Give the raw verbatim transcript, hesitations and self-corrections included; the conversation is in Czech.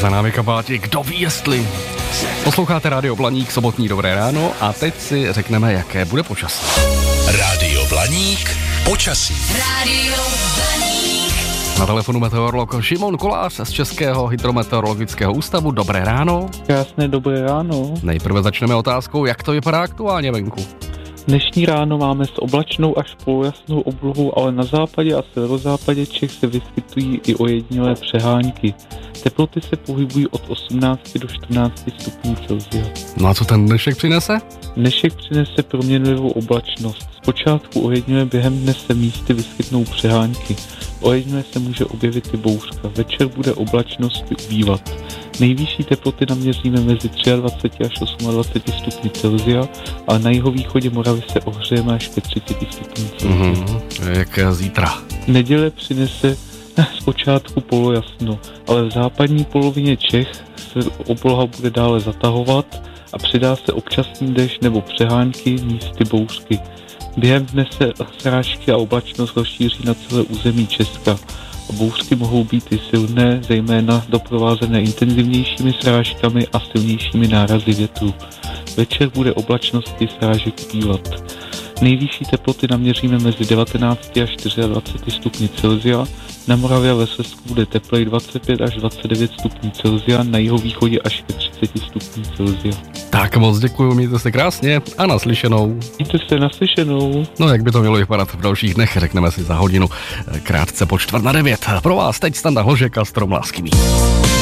Za námi kabáti, kdo ví jestli. Posloucháte Rádio Blaník, sobotní dobré ráno a teď si řekneme, jaké bude počasí. Rádio Blaník, počasí. Rádio Blaník. Na telefonu meteorolog Šimon Kolář z Českého hydrometeorologického ústavu. Dobré ráno. Krásné dobré ráno. Nejprve začneme otázkou, jak to vypadá aktuálně venku. Dnešní ráno máme s oblačnou až polojasnou oblohou, ale na západě a severozápadě Čech se vyskytují i ojedinělé přehánky. Teploty se pohybují od osmnácti do čtrnácti stupňů Celsia. No a co ten dnešek přinese? Dnešek přinese proměnlivou oblačnost. Zpočátku ojediněle během dne se místy vyskytnou přehánky. Ojediněle se může objevit i bouřka. Večer bude oblačnosti ubývat. Nejvyšší teploty naměříme mezi dvacet tři až dvacet osm stupňů Celsia, ale na jihovýchodě Moravy se ohřejeme až ke třiceti stupňů Celsia. Mm-hmm. Jak zítra? Neděle přinese zpočátku polojasno, ale v západní polovině Čech se obloha bude dále zatahovat a přidá se občasný déšť nebo přehánky, místy bouřky. Během dne se srážky a oblačnost rozšíří na celé území Česka. Bouřky mohou být i silné, zejména doprovázené intenzivnějšími srážkami a silnějšími nárazy větru. Večer bude oblačnosti srážek ubývat. Nejvyšší teploty naměříme mezi devatenácti až dvaceti čtyřmi stupni Celsia. Na Moravě a ve Slezsku bude teplej dvacet pět až dvacet devět stupňů Celsia, na jihovýchodě až ke třiceti stupňů Celsia. Tak moc děkuju, mějte se krásně a naslyšenou. Mějte se naslyšenou. No jak by to mělo vypadat v dalších dnech, řekneme si za hodinu krátce po čtvrt na devět. Pro vás teď Standa Hložek a Strom lásky mý.